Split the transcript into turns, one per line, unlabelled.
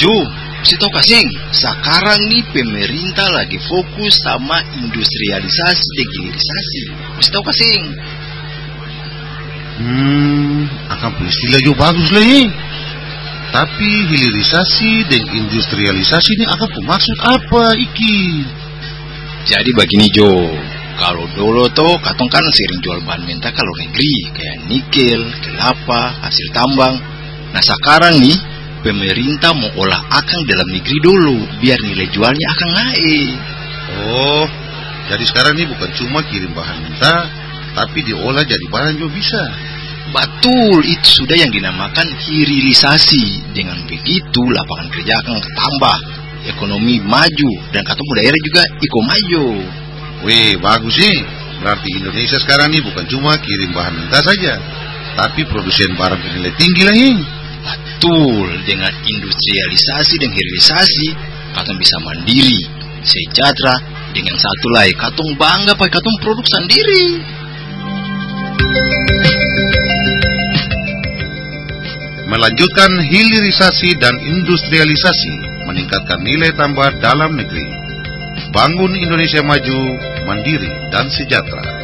Jo, si tau kasing, sekarang nih pemerintah lagi fokus sama industrialisasi dan hilirisasi. Si tau kasing.
Akan istilah jo bagus lah ya. Tapi hilirisasi dan industrialisasi ini akan maksud apa iki?
Jadi begini Jo, kalau dulu tuh katong kan sering jual bahan mentah kalau negeri kayak nikel, kelapa, hasil tambang. Nah sekarang nih pemerintah mau olah akang dalam negeri dulu biar nilai jualnya akan naik.
Oh, jadi sekarang ini bukan cuma kirim bahan mentah, tapi diolah jadi barang juga bisa.
Betul, itu sudah yang dinamakan hilirisasi. Dengan begitu lapangan kerja akan tambah, ekonomi maju, dan katong daerah juga maju.
Wih, bagus sih. Berarti Indonesia sekarang ini bukan cuma kirim bahan mentah saja, tapi produsen barang bernilai tinggi lagi.
Betul, dengan industrialisasi dan hilirisasi katong bisa mandiri, sejahtera. Dengan satu lagi, katong bangga pakai katong produk sendiri.
Melanjutkan hilirisasi dan industrialisasi, meningkatkan nilai tambah dalam negeri. Bangun Indonesia maju, mandiri dan sejahtera.